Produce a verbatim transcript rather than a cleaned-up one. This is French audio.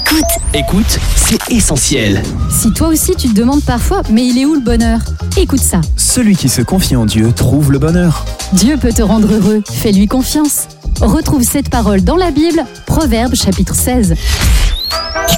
Écoute. Écoute, c'est essentiel. Si toi aussi tu te demandes parfois, mais il est où le bonheur ? Écoute ça. Celui qui se confie en Dieu trouve le bonheur. Dieu peut te rendre heureux, fais-lui confiance. Retrouve cette parole dans la Bible, Proverbes chapitre seize.